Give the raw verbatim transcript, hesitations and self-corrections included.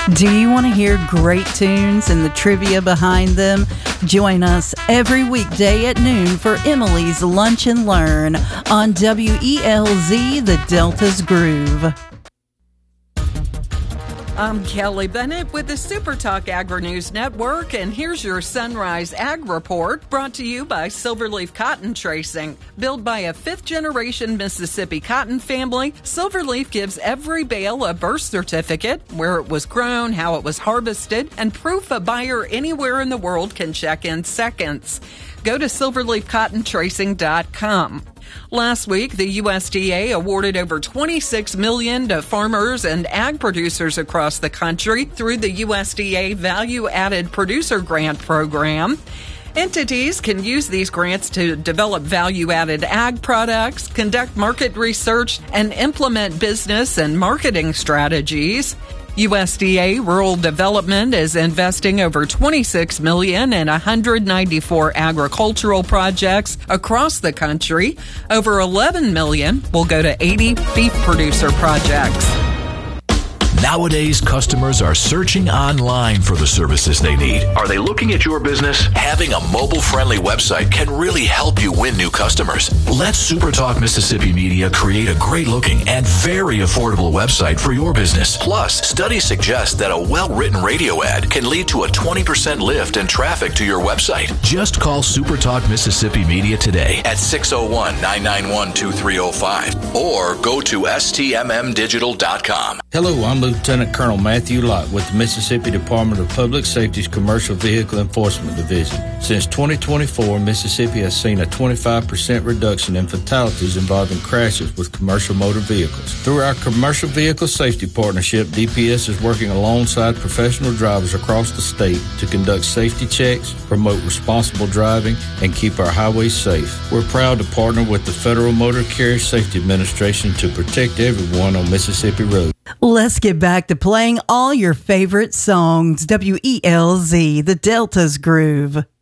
Do you want to hear great tunes and the trivia behind them? Join us every weekday at noon for Emily's Lunch and Learn on W E L Z, the Delta's Groove. I'm Kelly Bennett with the Super Talk Agri-News Network, and here's your Sunrise Ag Report, brought to you by Silverleaf Cotton Tracing. Built by a fifth-generation Mississippi cotton family, Silverleaf gives every bale a birth certificate, where it was grown, how it was harvested, and proof a buyer anywhere in the world can check in seconds. Go to silverleaf cotton tracing dot com. Last week, the U S D A awarded over twenty-six million dollars to farmers and ag producers across the country through the U S D A Value Added Producer Grant Program. Entities can use these grants to develop value-added ag products, conduct market research, and implement business and marketing strategies. U S D A Rural Development is investing over twenty-six million dollars in one hundred ninety-four agricultural projects across the country. Over eleven million dollars will go to eighty beef producer projects. Nowadays, customers are searching online for the services they need. Are they looking at your business? Having a mobile-friendly website can really help you win new customers. Let SuperTalk Mississippi Media create a great-looking and very affordable website for your business. Plus, studies suggest that a well-written radio ad can lead to a twenty percent lift in traffic to your website. Just call SuperTalk Mississippi Media today at six oh one, nine nine one, two three oh five or go to S T M M digital dot com. Hello, I'm Lieutenant Colonel Matthew Lott with the Mississippi Department of Public Safety's Commercial Vehicle Enforcement Division. Since twenty twenty-four, Mississippi has seen a twenty-five percent reduction in fatalities involving crashes with commercial motor vehicles. Through our Commercial Vehicle Safety Partnership, D P S is working alongside professional drivers across the state to conduct safety checks, promote responsible driving, and keep our highways safe. We're proud to partner with the Federal Motor Carrier Safety Administration to protect everyone on Mississippi roads. Let's get back to playing all your favorite songs. W E L Z, the Delta's Groove.